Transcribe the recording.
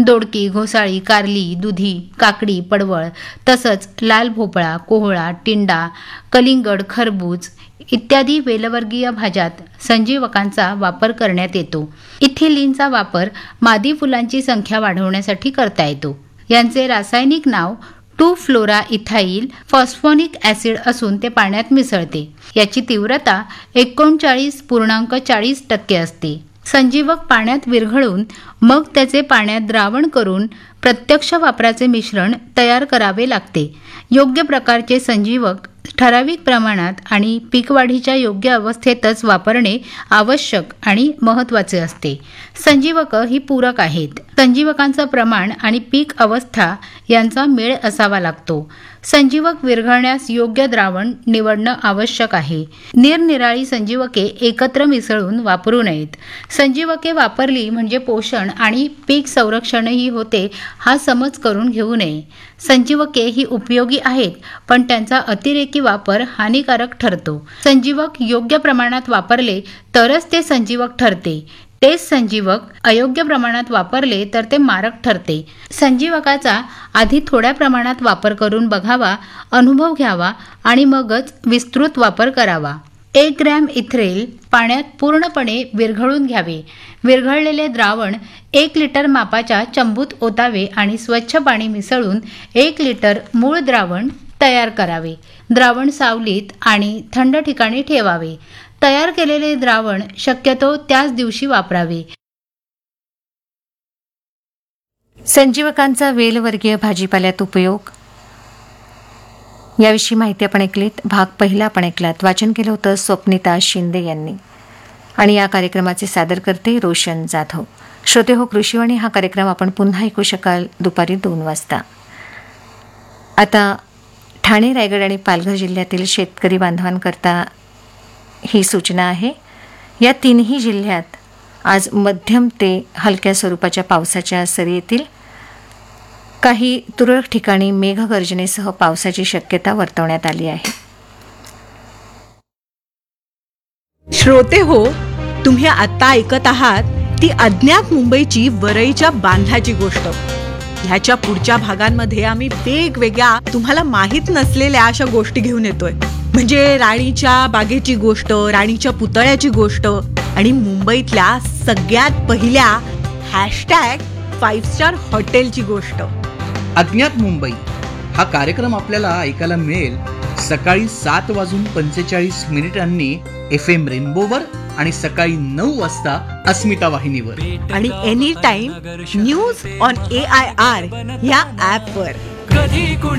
दोडकी, घोसाळी, कारली, दुधी, काकडी, पडवळ तसंच लाल भोपळा, कोहळा, टिंडा, कलिंगड, खरबूज इत्यादी वेलवर्गीय भाज्यात संजीवकांचा वापर करण्यात येतो. इथिलीनचा वापर मादी फुलांची संख्या वाढवण्यासाठी करता येतो. यांचे रासायनिक नाव 2-फ्लोरा-इथाइल फॉस्फोनिक ॲसिड असून ते पाण्यात मिसळते. याची तीव्रता 39.40% असते. संजीवक पाण्यात विरघळून मग त्याचे पाण्यात द्रावण करून प्रत्यक्ष वापराचे मिश्रण तयार करावे लागते. योग्य प्रकारचे संजीवक ठराविक प्रमाणात आणि पीक वाढीच्या योग्य अवस्थेतच वापरणे आवश्यक आणि महत्त्वाचे असते. संजीवक ही पूरक आहेत. संजीवकांचं प्रमाण आणि पीक अवस्था यांचा मेळ असावा लागतो. संजीवक विरघळण्यास योग्य द्रावण निवडणं आवश्यक आहे. निरनिराळी संजीवके एकत्र मिसळून वापरू नयेत. संजीवके वापरली म्हणजे पोषण आणि पीक संरक्षणही होते हा समज करून घेऊ नये. संजीवके ही उपयोगी आहेत पण त्यांचा अतिरेकी वापर हानिकारक ठरतो. संजीवक योग्य प्रमाणात वापरले तरच ते संजीवक ठरते. तेच संजीवक अयोग्य प्रमाणात वापरले तर ते मारक ठरते. संजीवकाचा आधी थोड्या प्रमाणात वापर करून बघावा, अनुभव घ्यावा आणि मगच विस्तृत वापर करावा. 1 ग्रॅम इथ्रेल पाण्यात पूर्णपणे विरघळून घ्यावे. विरघळलेले द्रावण 1 लिटर मापाच्या चंबूत ओतावे आणि स्वच्छ पाणी मिसळून 1 लिटर मूळ द्रावण तयार करावे. द्रावण सावलीत आणि थंड ठिकाणी ठेवावे. तयार केलेले द्रावण शक्यतो त्याच दिवशी वापरावे. संजीवकांचा वेलवर्गीय भाजीपाल्यात उपयोग याविषयी माहिती आपण ऐकलीत. भाग पहिला आपण ऐकलात. वाचन केलं होतं स्वप्निता शिंदे यांनी आणि या कार्यक्रमाचे सादर करते रोशन जाधव. श्रोते हो, कृषीवाणी हा कार्यक्रम आपण पुन्हा ऐकू शकाल दुपारी 2 वाजता. आता ठाणे, रायगड आणि पालघर जिल्ह्यातील शेतकरी बांधवांकरता ही सूचना आहे. या तिन्ही जिल्ह्यात आज मध्यम ते हलक्या स्वरूपाच्या पावसाच्या सरी येतील. काही तुरळक ठिकाणी मेघगर्जनेसह पावसाची शक्यता वर्तवण्यात आली आहे. श्रोते हो, तुम्ही आता ऐकत आहात ती अज्ञात मुंबईची वरईच्या बांधल्याची गोष्ट. ह्याच्या पुढच्या भागांमध्ये आम्ही वेगवेगळ्या तुम्हाला माहीत नसलेल्या अशा गोष्टी घेऊन येतोय. म्हणजे राणीच्या बागेची गोष्ट, राणीच्या पुतळ्याची गोष्ट आणि मुंबईतल्या सगळ्यात पहिल्या #5 स्टार हॉटेलची गोष्ट. अज्ञात मुंबई हा कार्यक्रम आपल्याला ऐकायला मिळेल सकाळी 7:45 FM रेनबोवर आणि सकाळी 9 वाजता अस्मिता वाहिनीवर आणि any time news on AIR या ॲपवर.